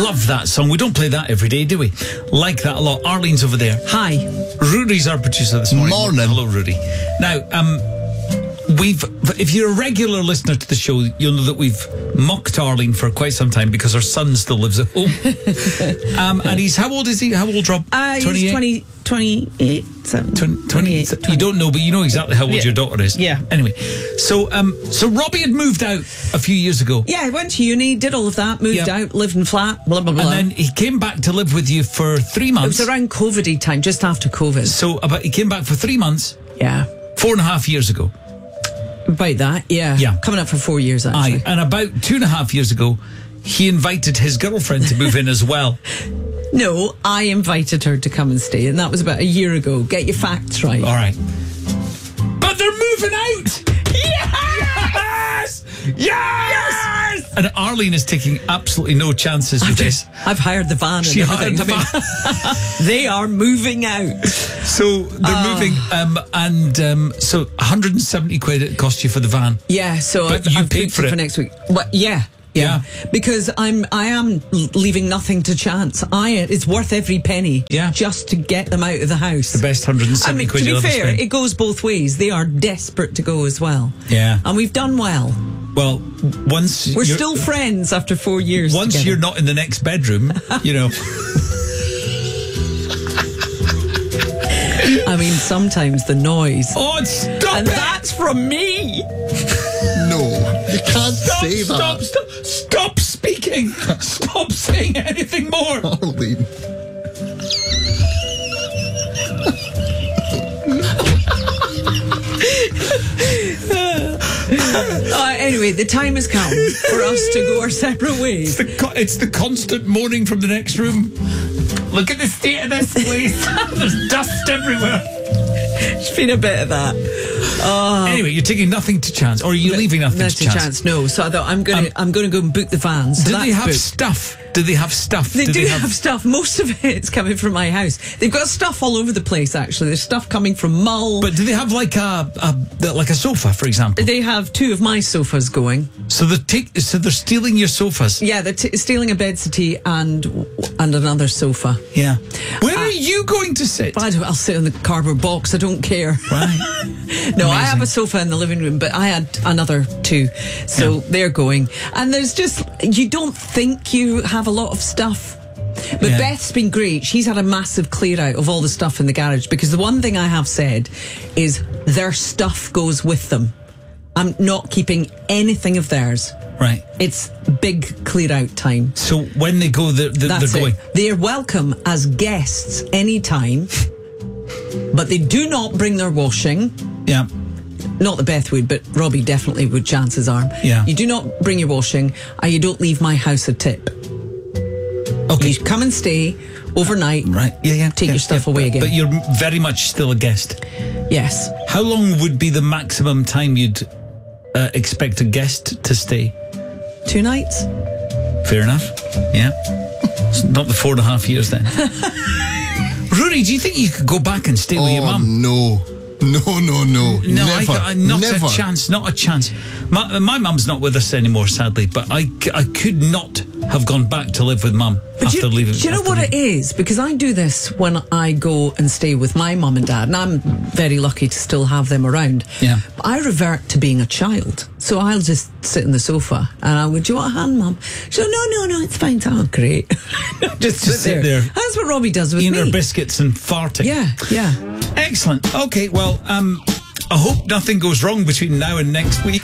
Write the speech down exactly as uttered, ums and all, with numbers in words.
Love that song. We don't play that every day, do we? Like that a lot. Arlene's over there. Hi. Rudy's our producer this morning. Morning. Hello, Rudy. Now, um, we've, if you're a regular listener to the show, you'll know that we've mocked Arlene for quite some time because her son still lives at home. um, and he's, how old is he? How old, Rob? Uh, he's twenty, twenty-eight. twenty, twenty-eight. You don't know, but you know exactly how old yeah. your daughter is. Yeah. Anyway, so um, so Robbie had moved out a few years ago. Yeah, I went to uni, did all of that, moved Yeah. out, lived in flat, blah, blah, blah. And then he came back to live with you for three it months. was around COVID time, just after COVID. So about he came back for three months, Yeah. four and a half years ago. About that, yeah. Yeah. Coming up for four years, actually. Aye, and about two and a half years ago, he invited his girlfriend to move in as well. No, I invited her to come and stay, and that was about a year ago. Get your facts right. All right. But they're moving out! Yes! Yes! Yes! And Arlene is taking absolutely no chances with this. I've hired the van. She and hired the everything. van. They are moving out. So they're Oh. moving, um, and um, so one hundred seventy quid it cost you for the van. Yeah, so But I've, you I've paid booked for it. for next week. Well, yeah. Yeah. Yeah. Because I'm I am leaving nothing to chance. I it's worth every penny. Yeah. Just to get them out of the house. The best one hundred I seventy mean, quid to be you'll ever fair, spend. it goes both ways. They are desperate to go as well. Yeah. And we've done well. Well, once We're you're, still friends after four years. once together. you're not in the next bedroom, you know. I mean, sometimes the noise. Oh, stop and it! that's from me. No, you can't Stop, say stop, that. stop, stop speaking. Stop saying anything more. Arlene. Uh, anyway, the time has come for us to go our separate ways. The co- it's the constant moaning from the next room. Look at the state of this place. There's dust everywhere. It's been a bit of that. Oh. Anyway, you're taking nothing to chance, or are you leaving nothing Not to chance? No, so I thought I'm going to Um, I'm going to go and book the van. So Do that's they have booked. stuff? Do they have stuff? They do, have... stuff. Most of it's coming from my house. They've got stuff all over the place. Actually, there's stuff coming from Mull. But do they have like a, a like a sofa, for example? They have two of my sofas going. So they're take, so they're stealing your sofas. Yeah, they're t- stealing a bed settee and and another sofa. Yeah. Where are you going to sit? I don't, I'll sit in the cardboard box. I don't care. Right. No, I have Amazing. a sofa in the living room, but I had another two. So Yeah. they're going. And there's just, you don't think you have a lot of stuff. But Yeah. Beth's been great. She's had a massive clear out of all the stuff in the garage, because the one thing I have said is their stuff goes with them. I'm not keeping anything of theirs. Right. It's big clear out time. So when they go, they're, they're, That's they're going. it. They're welcome as guests anytime, but they do not bring their washing. Yeah. Not that Beth would, but Robbie definitely would, chances are. Yeah. You do not bring your washing, and you don't leave my house a tip. Okay. You come and stay overnight. Right. Yeah, yeah. Take yeah, your stuff yeah, away but, again. But you're very much still a guest. Yes. How long would be the maximum time you'd uh, expect a guest to stay? Two nights. Fair enough. Yeah. It's not the four and a half years then. Rory, do you think you could go back and stay with your Oh, mum? no. No, no, no. No, Never. I, I, not Never. a chance. Not a chance. My, my mum's not with us anymore, sadly. But I, c- I could not have gone back to live with mum But after you, leaving. do you know after what leaving. it is? Because I do this when I go and stay with my mum and dad, and I'm very lucky to still have them around. Yeah. But I revert to being a child. So I'll just sit in the sofa and I go, do you want a hand, mum? She'll go, no, no, no, it's fine. Oh, great. just, Just sit there. That's what Robbie does with Eating her me. biscuits and farting. Yeah, yeah. Excellent. Okay, well, um, I hope nothing goes wrong between now and next week.